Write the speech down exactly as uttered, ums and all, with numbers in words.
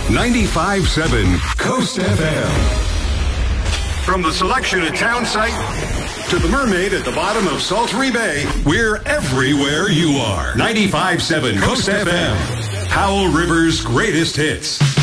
ninety-five point seven Coast F M. From the selection at Town Site to the Mermaid at the bottom of Saltery Bay, we're everywhere you are. ninety-five point seven Coast F M. Howell River's greatest hits.